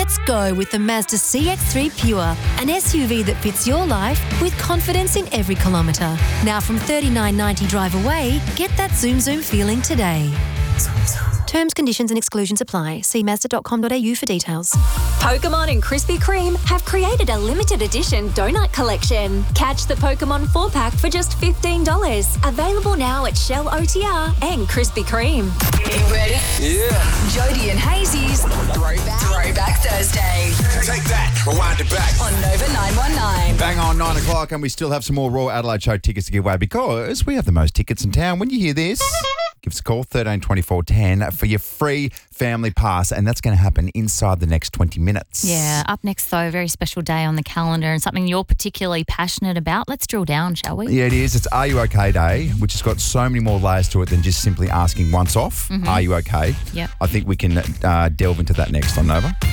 Let's go with the Mazda CX-3 Pure, an SUV that fits your life with confidence in every kilometre. Now from $39.90 drive away, get that zoom feeling today. Terms, conditions and exclusions apply. See Mazda.com.au for details. Pokemon and Krispy Kreme have created a limited edition donut collection. Catch the Pokemon 4-pack for just $15. Available now at Shell OTR and Krispy Kreme. You ready? Yeah. Jody and Hazy's Throwback Thursday. Take that. Rewind it back. On Nova 919. Bang on 9 o'clock, and we still have some more Royal Adelaide Show tickets to give away because we have the most tickets in town. When you hear this, give us a call, 13 24 10, for your free family pass, and that's going to happen inside the next 20 minutes. Yeah, up next, though, a very special day on the calendar and something you're particularly passionate about. Let's drill down, shall we? Yeah, it is. It's Are You OK Day, which has got so many more layers to it than just simply asking once off, Are you okay? Yep. I think we can delve into that next on Nova.